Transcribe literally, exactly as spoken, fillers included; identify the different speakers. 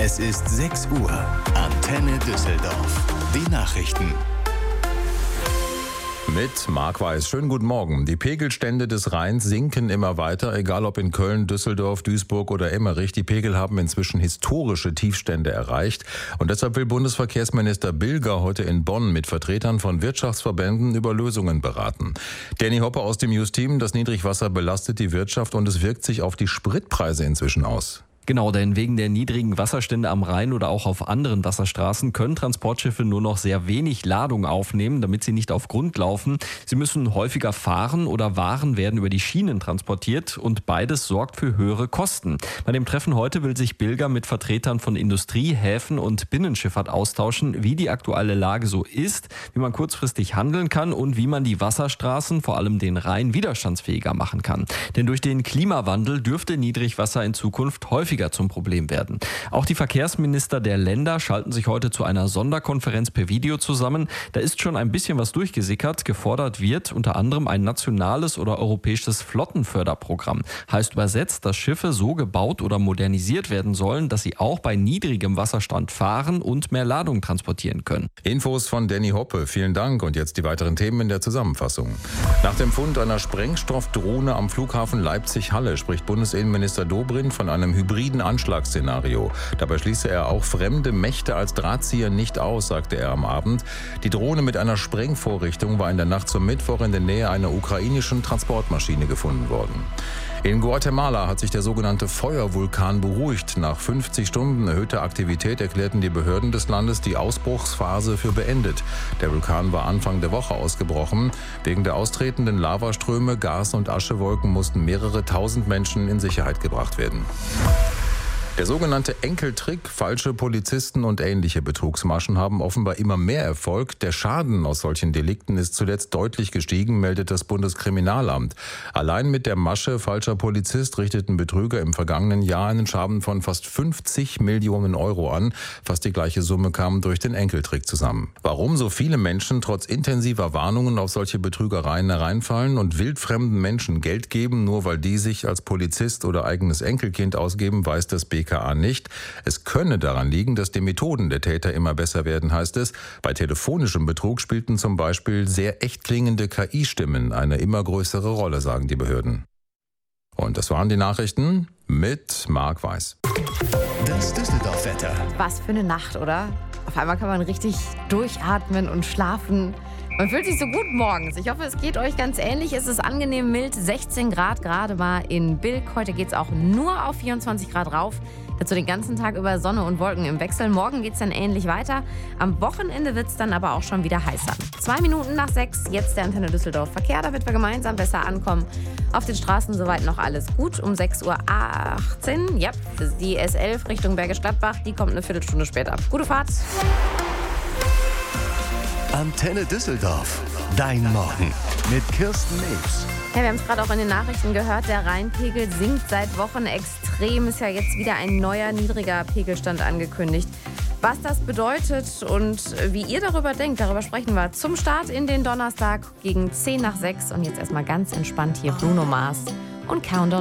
Speaker 1: Es ist sechs Uhr. Antenne Düsseldorf. Die Nachrichten.
Speaker 2: Mit Marc Weiß. Schönen guten Morgen. Die Pegelstände des Rheins sinken immer weiter, egal ob in Köln, Düsseldorf, Duisburg oder Emmerich. Die Pegel haben inzwischen historische Tiefstände erreicht. Und deshalb will Bundesverkehrsminister Bilger heute in Bonn mit Vertretern von Wirtschaftsverbänden über Lösungen beraten. Danny Hoppe aus dem Just-Team. Das Niedrigwasser belastet die Wirtschaft und es wirkt sich auf die Spritpreise inzwischen aus.
Speaker 3: Genau, denn wegen der niedrigen Wasserstände am Rhein oder auch auf anderen Wasserstraßen können Transportschiffe nur noch sehr wenig Ladung aufnehmen, damit sie nicht auf Grund laufen. Sie müssen häufiger fahren oder Waren werden über die Schienen transportiert und beides sorgt für höhere Kosten. Bei dem Treffen heute will sich Bilger mit Vertretern von Industrie, Häfen und Binnenschifffahrt austauschen, wie die aktuelle Lage so ist, wie man kurzfristig handeln kann und wie man die Wasserstraßen, vor allem den Rhein, widerstandsfähiger machen kann. Denn durch den Klimawandel dürfte Niedrigwasser in Zukunft häufiger zum Problem werden. Auch die Verkehrsminister der Länder schalten sich heute zu einer Sonderkonferenz per Video zusammen. Da ist schon ein bisschen was durchgesickert. Gefordert wird unter anderem ein nationales oder europäisches Flottenförderprogramm. Heißt übersetzt, dass Schiffe so gebaut oder modernisiert werden sollen, dass sie auch bei niedrigem Wasserstand fahren und mehr Ladung transportieren können.
Speaker 2: Infos von Danny Hoppe. Vielen Dank. Und jetzt die weiteren Themen in der Zusammenfassung. Nach dem Fund einer Sprengstoffdrohne am Flughafen Leipzig-Halle spricht Bundesinnenminister Dobrindt von einem hybriden Anschlagsszenario. Dabei schließe er auch fremde Mächte als Drahtzieher nicht aus, sagte er am Abend. Die Drohne mit einer Sprengvorrichtung war in der Nacht zum Mittwoch in der Nähe einer ukrainischen Transportmaschine gefunden worden. In Guatemala hat sich der sogenannte Feuervulkan beruhigt. Nach fünfzig Stunden erhöhter Aktivität erklärten die Behörden des Landes die Ausbruchsphase für beendet. Der Vulkan war Anfang der Woche ausgebrochen. Wegen der austretenden Lavaströme, Gas- und Aschewolken mussten mehrere tausend Menschen in Sicherheit gebracht werden. Der sogenannte Enkeltrick, falsche Polizisten und ähnliche Betrugsmaschen haben offenbar immer mehr Erfolg. Der Schaden aus solchen Delikten ist zuletzt deutlich gestiegen, meldet das Bundeskriminalamt. Allein mit der Masche falscher Polizist richteten Betrüger im vergangenen Jahr einen Schaden von fast fünfzig Millionen Euro an. Fast die gleiche Summe kam durch den Enkeltrick zusammen. Warum so viele Menschen trotz intensiver Warnungen auf solche Betrügereien hereinfallen und wildfremden Menschen Geld geben, nur weil die sich als Polizist oder eigenes Enkelkind ausgeben, weiß das B K A nicht. Es könne daran liegen, dass die Methoden der Täter immer besser werden, heißt es. Bei telefonischem Betrug spielten zum Beispiel sehr echt klingende K I-Stimmen eine immer größere Rolle, sagen die Behörden. Und das waren die Nachrichten mit Marc Weiß.
Speaker 1: Das Düsseldorf-Wetter.
Speaker 4: Was für eine Nacht, oder? Auf einmal kann man richtig durchatmen und schlafen. Man fühlt sich so gut morgens. Ich hoffe, es geht euch ganz ähnlich. Es ist angenehm mild, sechzehn Grad gerade mal in Bilk. Heute geht es auch nur auf vierundzwanzig Grad rauf. Dazu den ganzen Tag über Sonne und Wolken im Wechsel. Morgen geht es dann ähnlich weiter. Am Wochenende wird es dann aber auch schon wieder heißer. Zwei Minuten nach sechs, jetzt der Antenne Düsseldorf Verkehr. Da wird wir gemeinsam besser ankommen. Auf den Straßen soweit noch alles gut. Um sechs Uhr achtzehn, ja, die S elf Richtung Bergisch Gladbach, die kommt eine Viertelstunde später. Gute Fahrt.
Speaker 1: Antenne Düsseldorf. Dein Morgen mit Kirsten Nebs.
Speaker 4: Ja, wir haben es gerade auch in den Nachrichten gehört, der Rheinpegel sinkt seit Wochen extrem. Ist ja jetzt wieder ein neuer, niedriger Pegelstand angekündigt. Was das bedeutet und wie ihr darüber denkt, darüber sprechen wir zum Start in den Donnerstag gegen zehn nach sechs. Und jetzt erstmal ganz entspannt hier Bruno Mars und Countdown.